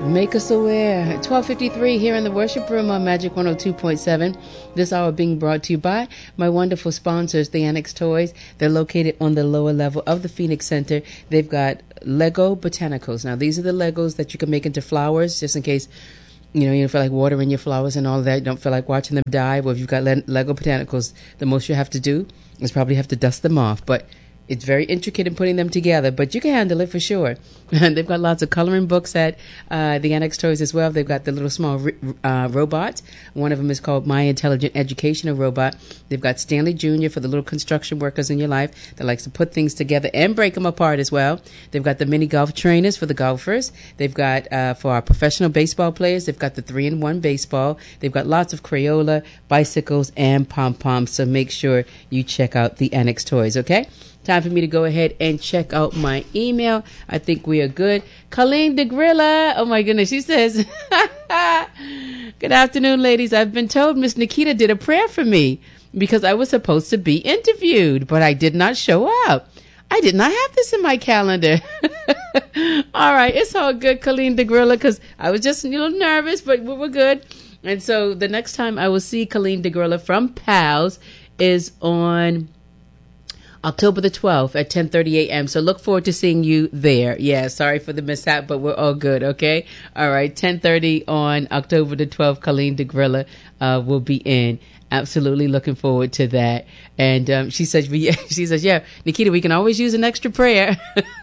Make us aware. 12:53 here in the worship room on Magic 102.7. This hour being brought to you by my wonderful sponsors, the Annex Toys. They're located on the lower level of the Phoenix Center. They've got Lego Botanicals. Now, these are the Legos that you can make into flowers, just in case you don't feel like watering your flowers and all that. You don't feel like watching them die. Well, if you've got Lego Botanicals, the most you have to do is probably have to dust them off. But it's very intricate in putting them together, but you can handle it for sure. And they've got lots of coloring books at the Annex Toys as well. They've got the little small robots. One of them is called My Intelligent Educational Robot. They've got Stanley Jr. for the little construction workers in your life that likes to put things together and break them apart as well. They've got the mini golf trainers for the golfers. They've got, for our professional baseball players, they've got the 3-in-1 baseball. They've got lots of Crayola, bicycles, and pom-poms. So make sure you check out the Annex Toys, okay? Time for me to go ahead and check out my email. I think we are good. Colleen DeGrilla. Oh, my goodness. She says, good afternoon, ladies. I've been told Miss Nikita did a prayer for me because I was supposed to be interviewed, but I did not show up. I did not have this in my calendar. All right. It's all good, Colleen DeGrilla, because I was just a little nervous, but we're good. And so the next time I will see Colleen DeGrilla from PALS is on October the 12th at 10:30 a.m. So look forward to seeing you there. Yeah, sorry for the mishap, but we're all good, okay? All right, 10:30 on October the 12th, Colleen DeGrilla will be in. Absolutely looking forward to that. And she says, yeah, Nikita, we can always use an extra prayer.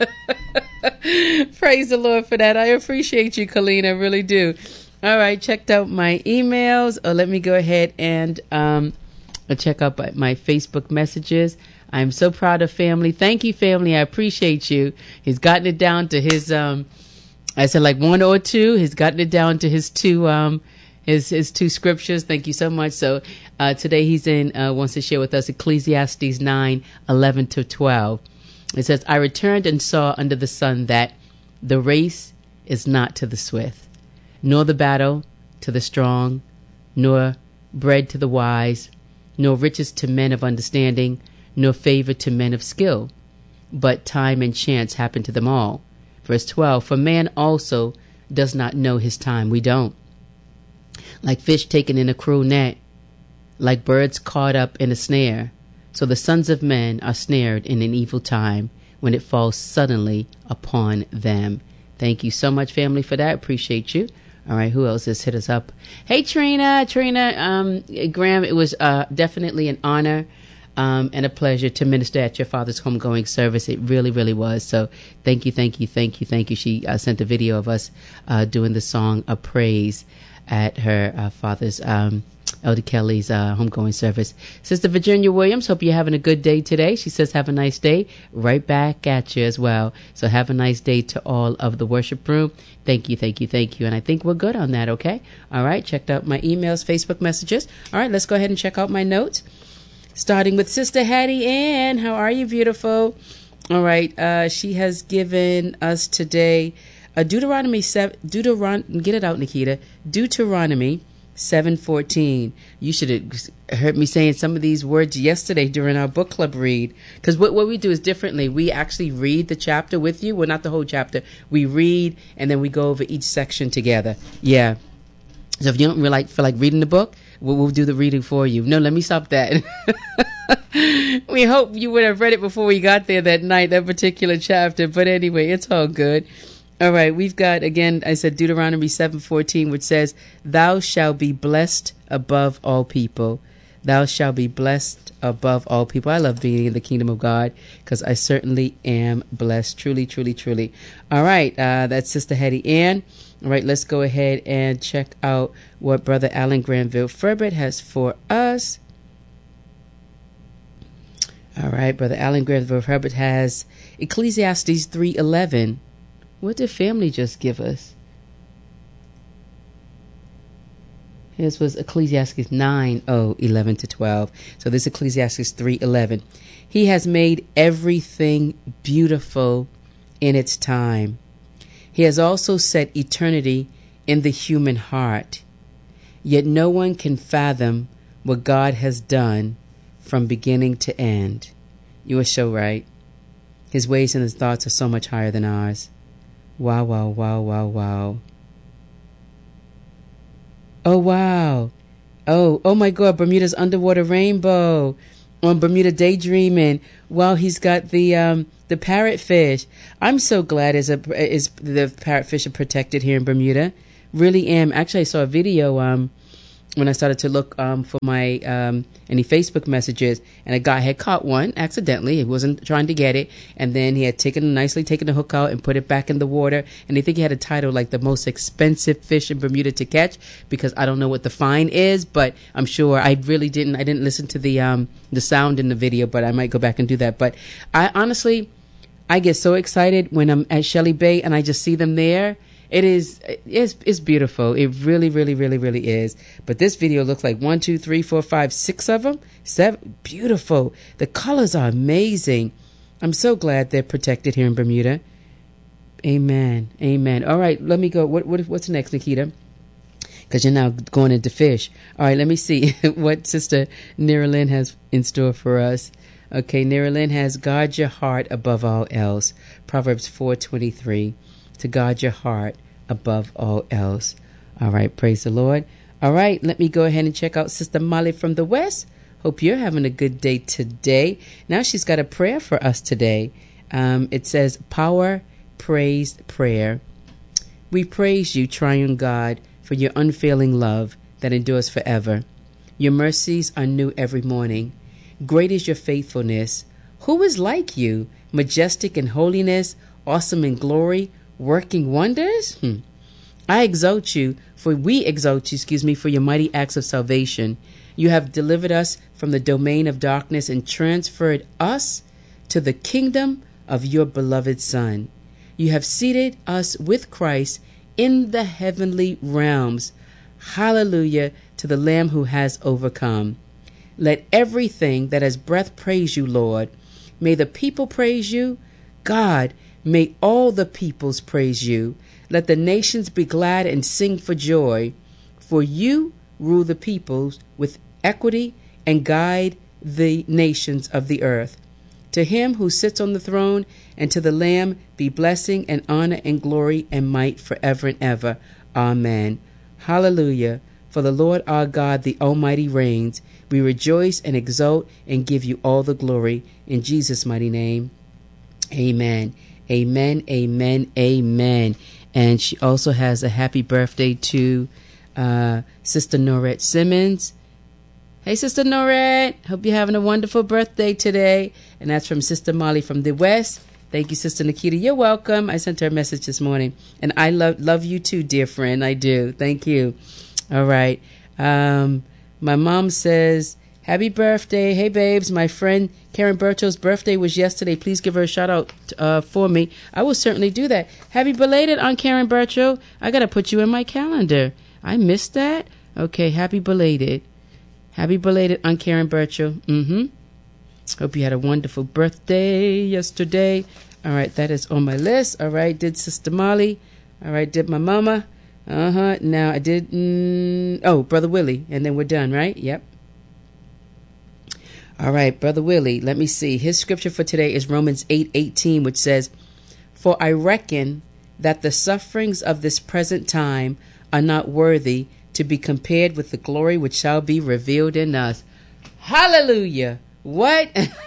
Praise the Lord for that. I appreciate you, Colleen. I really do. All right, checked out my emails. Let me go ahead and check out my Facebook messages. I'm so proud of family. Thank you, family. I appreciate you. He's gotten it down to his, I said like 1 or 2. He's gotten it down to his two scriptures. Thank you so much. So, today he's wants to share with us Ecclesiastes 9:11-12. It says, I returned and saw under the sun that the race is not to the swift, nor the battle to the strong, nor bread to the wise, nor riches to men of understanding, nor favor to men of skill, but time and chance happen to them all. Verse 12, for man also does not know his time. We don't. Like fish taken in a cruel net, like birds caught up in a snare, so the sons of men are snared in an evil time when it falls suddenly upon them. Thank you so much, family, for that. Appreciate you. All right, who else has hit us up? Hey, Trina, Graham, it was definitely an honor and a pleasure to minister at your father's homegoing service. It really, really was. So thank you. She sent a video of us doing the song of praise at her father's, Elder Kelly's homegoing service. Sister Virginia Williams, hope you're having a good day today. She says, have a nice day. Right back at you as well. So have a nice day to all of the worship room. Thank you. And I think we're good on that, okay? All right, checked out my emails, Facebook messages. All right, let's go ahead and check out my notes. Starting with Sister Hattie Ann. How are you, beautiful? All right. She has given us today Deuteronomy 7. Get it out, Nikita. Deuteronomy 7:14. You should have heard me saying some of these words yesterday during our book club read. Because what we do is differently. We actually read the chapter with you. Well, not the whole chapter. We read and then we go over each section together. Yeah. So if you don't really feel like reading the book, we'll do the reading for you. No, let me stop that. We hope you would have read it before we got there that night, that particular chapter. But anyway, it's all good. All right, we've got, again, I said Deuteronomy 7:14, which says, thou shalt be blessed above all people. Thou shalt be blessed above all people. I love being in the kingdom of God because I certainly am blessed. Truly, truly, truly. All right, that's Sister Hattie Ann. All right, let's go ahead and check out what Brother Alan Granville Furbert has for us. All right, Brother Alan Granville Furbert has Ecclesiastes 3:11. What did family just give us? His was Ecclesiastes 9:11-12. So this is Ecclesiastes 3:11. He has made everything beautiful in its time. He has also set eternity in the human heart. Yet no one can fathom what God has done from beginning to end. You are so right. His ways and his thoughts are so much higher than ours. Wow, wow, wow, wow, wow. Oh, wow. Oh my God, Bermuda's underwater rainbow on Bermuda Daydreaming. Well, he's got the parrotfish. I'm so glad is the parrotfish are protected here in Bermuda. Really am. Actually, I saw a video when I started to look for my any Facebook messages, and a guy had caught one accidentally. He wasn't trying to get it, and then he had nicely taken the hook out and put it back in the water. And I think he had a title like the most expensive fish in Bermuda to catch, because I don't know what the fine is, but I'm sure I didn't listen to the sound in the video, but I might go back and do that. But I honestly get so excited when I'm at Shelley Bay and I just see them there. It's beautiful. It really, really, really, really is. But this video looks like 1, 2, 3, 4, 5, 6 of them. 7. Beautiful. The colors are amazing. I'm so glad they're protected here in Bermuda. Amen. Amen. All right, let me go. What's next, Nikita? Because you're now going into fish. All right, let me see what Sister Nira has in store for us. Okay, Nira has guard your heart above all else. Proverbs 4:23. To guard your heart above all else. All right, praise the Lord. All right, let me go ahead and check out Sister Molly from the West. Hope you're having a good day today. Now she's got a prayer for us today. It says, Power Praised Prayer. We praise you, Triune God, for your unfailing love that endures forever. Your mercies are new every morning. Great is your faithfulness. Who is like you, majestic in holiness, awesome in glory, working wonders? We exalt you, for your mighty acts of salvation. You have delivered us from the domain of darkness and transferred us to the kingdom of your beloved Son. You have seated us with Christ in the heavenly realms. Hallelujah to the Lamb who has overcome. Let everything that has breath praise you, Lord. May the people praise you. God, may all the peoples praise you. Let the nations be glad and sing for joy. For you rule the peoples with equity and guide the nations of the earth. To him who sits on the throne and to the Lamb be blessing and honor and glory and might forever and ever. Amen. Hallelujah. For the Lord our God, the Almighty, reigns. We rejoice and exult and give you all the glory. In Jesus' mighty name. Amen. Amen, amen, amen. And she also has a happy birthday to Sister Norette Simmons. Hey, Sister Norette. Hope you're having a wonderful birthday today. And that's from Sister Molly from the West. Thank you, Sister Nikita. You're welcome. I sent her a message this morning. And I love you too, dear friend. I do. Thank you. All right. My mom says, happy birthday. Hey, babes. My friend Karen Berto's birthday was yesterday. Please give her a shout out for me. I will certainly do that. Happy belated on Karen Berto. I got to put you in my calendar. I missed that. Okay. Happy belated. Happy belated on Karen Berto. Hope you had a wonderful birthday yesterday. All right. That is on my list. All right. Did Sister Molly. All right. Did my mama. Now I did. Brother Willie. And then we're done, right? Yep. All right, Brother Willie, let me see. His scripture for today is Romans 8:18, which says, For I reckon that the sufferings of this present time are not worthy to be compared with the glory which shall be revealed in us. Hallelujah. What?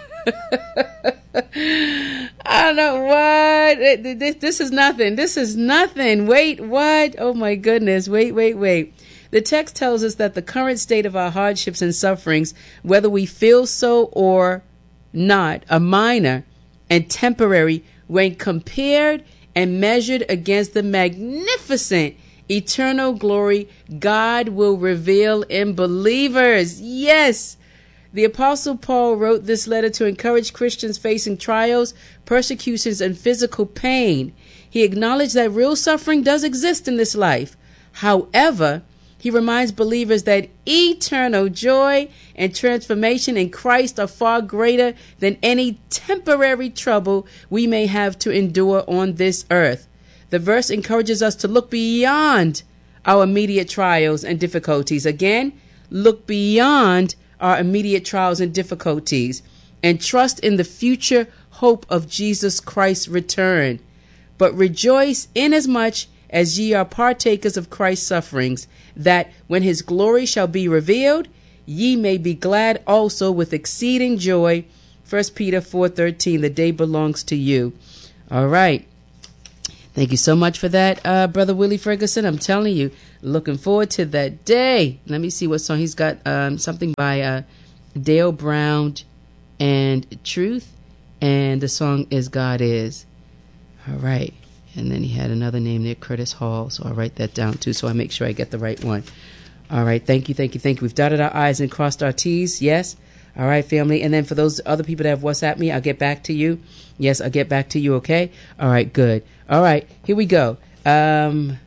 I don't know what. This is nothing. This is nothing. Wait, what? Oh, my goodness. Wait. The text tells us that the current state of our hardships and sufferings, whether we feel so or not, are minor and temporary when compared and measured against the magnificent eternal glory God will reveal in believers. Yes. The Apostle Paul wrote this letter to encourage Christians facing trials, persecutions, and physical pain. He acknowledged that real suffering does exist in this life. However, he reminds believers that eternal joy and transformation in Christ are far greater than any temporary trouble we may have to endure on this earth. The verse encourages us to look beyond our immediate trials and difficulties. Again, look beyond our immediate trials and difficulties and trust in the future hope of Jesus Christ's return. But rejoice inasmuch as ye are partakers of Christ's sufferings, that when his glory shall be revealed, ye may be glad also with exceeding joy. 1 Peter 4:13, the day belongs to you. All right. Thank you so much for that, Brother Willie Ferguson. I'm telling you, looking forward to that day. Let me see what song he's got. Something by Dale Brown and Truth, and the song is God Is. All right. And then he had another name there, Curtis Hall, so I'll write that down too so I make sure I get the right one. All right. Thank you. We've dotted our I's and crossed our T's. Yes. All right, family. And then for those other people that have WhatsApp me, I'll get back to you. Yes, I'll get back to you, okay? All right, good. All right, here we go. Where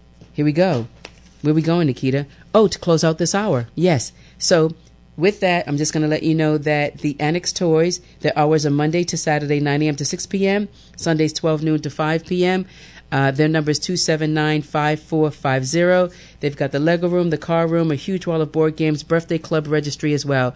we going, Nikita? Oh, to close out this hour. Yes. So with that, I'm just going to let you know that the Annex Toys, their hours are Monday to Saturday, 9 a.m. to 6 p.m., Sundays 12 noon to 5 p.m., their number is 279-5450. They've got the Lego room, the car room, a huge wall of board games, birthday club registry as well.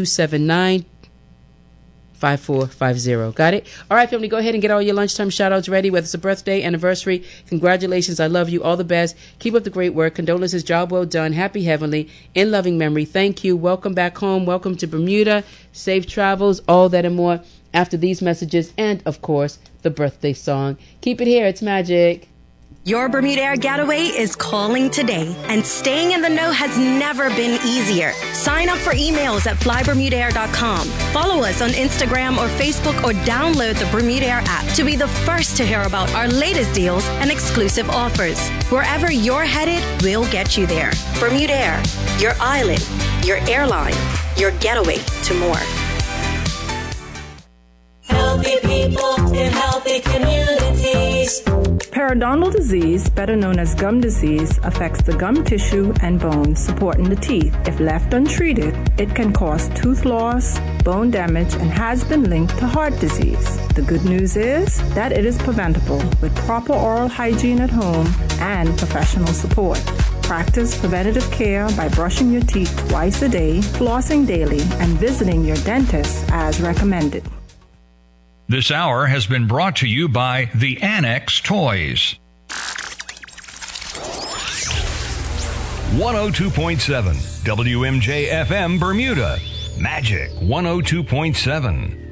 279-5450. Got it? All right, family, go ahead and get all your lunchtime shout-outs ready, whether it's a birthday, anniversary. Congratulations. I love you. All the best. Keep up the great work. Condolences. Job well done. Happy Heavenly. In loving memory. Thank you. Welcome back home. Welcome to Bermuda. Safe travels. All that and more after these messages and, of course, the birthday song. Keep it here. It's magic. Your Bermuda Air Getaway is calling today, and staying in the know has never been easier. Sign up for emails at flybermudaair.com. Follow us on Instagram or Facebook, or download the Bermuda Air app to be the first to hear about our latest deals and exclusive offers. Wherever you're headed, we'll get you there. Bermuda Air, your island, your airline, your getaway to more. Healthy people in healthy communities. Periodontal disease, better known as gum disease, affects the gum tissue and bones supporting the teeth. If left untreated, it can cause tooth loss, bone damage, and has been linked to heart disease. The good news is that it is preventable with proper oral hygiene at home and professional support. Practice preventative care by brushing your teeth twice a day, flossing daily, and visiting your dentist as recommended. This hour has been brought to you by the Annex Toys. 102.7 WMJ FM Bermuda. Magic 102.7.